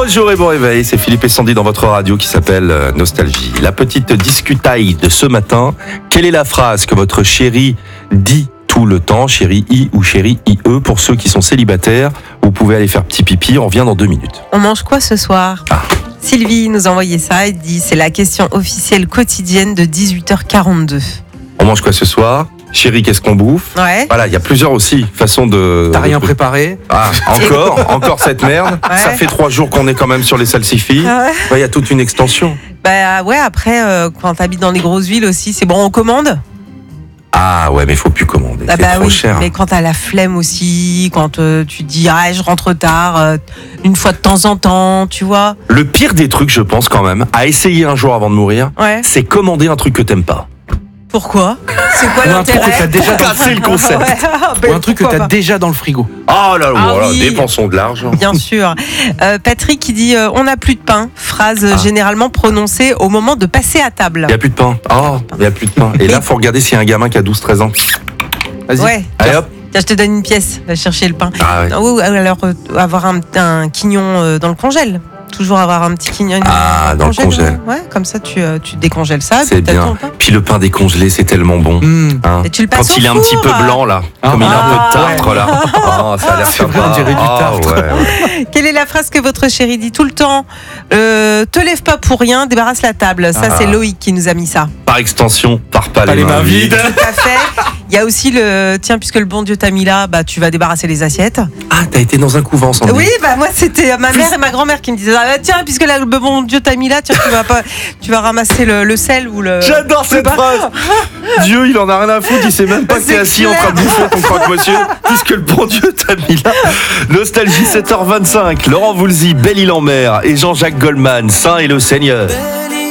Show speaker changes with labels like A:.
A: Bonjour et bon réveil, c'est Philippe et Sandy dans votre radio qui s'appelle Nostalgie. La petite discutaille de ce matin, quelle est la phrase que votre chéri dit tout le temps, chéri I ou chéri IE? Pour ceux qui sont célibataires, vous pouvez aller faire petit pipi, on revient dans 2 minutes.
B: On mange quoi ce soir? Sylvie nous a envoyé ça et dit c'est la question officielle quotidienne de 18h42.
A: On mange quoi ce soir? Chéri, qu'est-ce qu'on bouffe?
B: Ouais.
A: Voilà, il y a plusieurs aussi façons de...
C: T'as rien préparé?
A: Ah, encore cette merde.
B: Ouais.
A: Ça fait 3 jours qu'on est quand même sur les salsifis. Il y a toute une extension.
B: Bah ouais, après, quand t'habites dans les grosses villes aussi, c'est bon, on commande?
A: Ah ouais, mais faut plus commander,
B: Ah
A: c'est
B: bah
A: trop
B: oui,
A: cher.
B: mais quand t'as la flemme aussi, quand tu dis je rentre tard, une fois de temps en temps, tu vois.
A: Le pire des trucs, je pense quand même, à essayer un jour avant de mourir,
B: Ouais.
A: c'est commander un truc que t'aimes pas.
B: Pourquoi? C'est quoi
C: Ou un truc
B: l'intérêt?
C: que t'as déjà dans le
A: Casser le concept.
C: Ou un truc que t'as déjà dans le frigo.
A: Oh là là,
B: Ah
A: voilà,
B: oui.
A: dépensons de l'argent.
B: Bien sûr. Patrick qui dit on n'a plus de pain, phrase généralement prononcée au moment de passer à table.
A: Il y a plus de pain. Oh, il y a plus de pain. Et là, faut regarder s'il y a un gamin qui a 12-13 ans.
C: Vas-y.
B: Ouais.
A: Allez hop.
B: Tiens, je te donne une pièce, va chercher le pain.
A: Ah ouais.
B: Ou alors avoir un quignon dans le congèle. Toujours avoir un petit quignon
A: Dans le congèle.
B: Ouais, comme ça tu décongèles ça.
A: C'est
B: puis t'as
A: bien.
B: ton pain.
A: Puis le pain décongelé, c'est tellement bon. Hein.
B: Et tu le passes
A: Quand
B: au
A: il est un
B: four.
A: petit peu blanc là, comme il a un peu de tartre
C: ouais.
A: là. Oh, ça a l'air
C: C'est vrai,
A: sympa.
C: on dirait du
A: Ah,
C: tartre.
A: ouais.
B: Quelle est la phrase que votre chéri dit tout le temps? Te lève pas pour rien, débarrasse la table. Ça, c'est Loïc qui nous a mis ça.
A: Par extension, pars pas les mains vides.
B: Tout à fait. Il y a aussi tiens, puisque le bon Dieu t'a mis là, bah, tu vas débarrasser les assiettes.
A: Ah, t'as été dans un couvent, Sandy.
B: Oui, bah, moi, c'était ma mère et ma grand-mère qui me disaient, tiens, puisque le bon Dieu t'a mis là, tiens, tu vas ramasser le sel ou le.
A: J'adore cette
B: le pain.
A: phrase. Dieu, il en a rien à foutre, il sait même pas que
B: C'est
A: t'es assis en
B: clair.
A: train de bouffer ton croque-monsieur, puisque le bon Dieu t'a mis là. Nostalgie 7h25, Laurent Voulzy, Belle-Île-en-Mer et Jean-Jacques Goldman, Saint et le Seigneur.
D: Belle